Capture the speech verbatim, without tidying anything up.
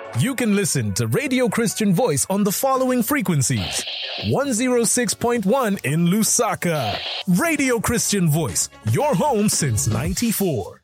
You can listen to Radio Christian Voice on the following frequencies. one oh six point one in Lusaka. Radio Christian Voice, your home since ninety-four.